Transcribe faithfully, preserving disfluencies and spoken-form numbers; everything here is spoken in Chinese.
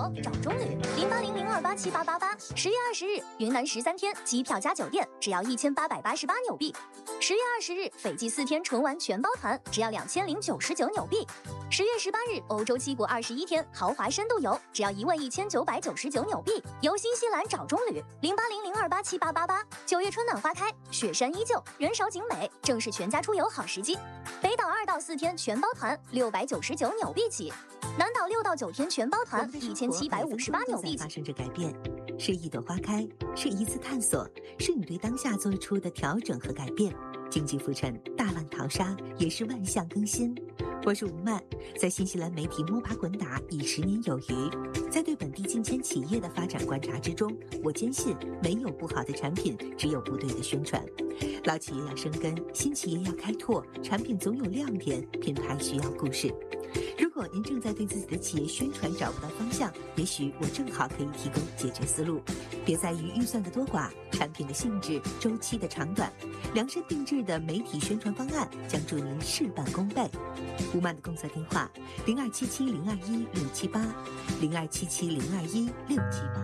游找中旅，零八零零二八七八八八。十月二十日，云南十三天机票加酒店只要一千八百八十八纽币。十月二十日，斐济四天纯玩全包团只要两千零九十九纽币。十月十八日，欧洲七国二十一天豪华深度游只要一万一千九百九十九纽币。游新西兰找中旅，零八零零二八七八八八。九月春暖花开，雪山依旧，人少景美，正是全家出游好时机。北岛二到四天全包团六百九十九纽币起，南岛六到九天全包团一千七百五十八纽币起。 发生着改变，是一朵花开，是一次探索，是你对当下做出的调整和改变。经济浮沉，大浪淘沙，也是万象更新。我是吴曼，在新西兰媒体摸爬滚打已十年有余，在对本地近千企业的发展观察之中，我坚信没有不好的产品，只有不对的宣传。老企业要生根，新企业要开拓，产品总有亮点，品牌需要故事。如果您正在对自己的企业宣传找不到方向，也许我正好可以提供解决思路。别在于预算的多寡，产品的性质、周期的长短，量身定制的媒体宣传方案将助您事半功倍。吴曼的工作电话：零二七七零二一六七八，零二七七零二一六七八。